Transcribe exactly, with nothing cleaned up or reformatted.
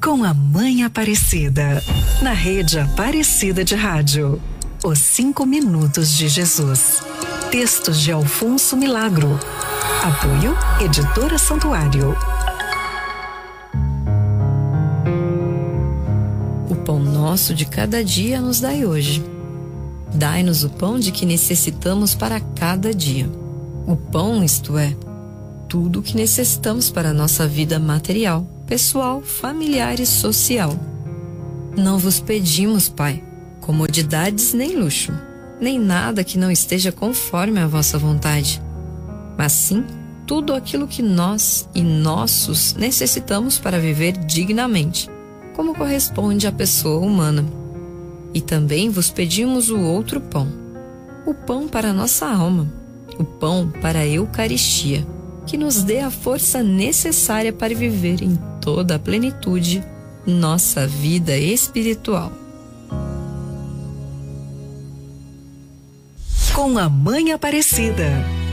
com a Mãe Aparecida, na Rede Aparecida de Rádio. Os Cinco Minutos de Jesus. Textos de Alfonso Milagro. Apoio Editora Santuário. O pão nosso de cada dia nos dai hoje. Dai-nos o pão de que necessitamos para cada dia. O pão, isto é, tudo o que necessitamos para a nossa vida material, pessoal, familiar e social. Não vos pedimos, Pai, comodidades nem luxo, nem nada que não esteja conforme a vossa vontade, mas sim tudo aquilo que nós e nossos necessitamos para viver dignamente, como corresponde à pessoa humana. E também vos pedimos o outro pão, o pão para a nossa alma, o pão para a Eucaristia, que nos dê a força necessária para viver em toda a plenitude nossa vida espiritual. Com a Mãe Aparecida,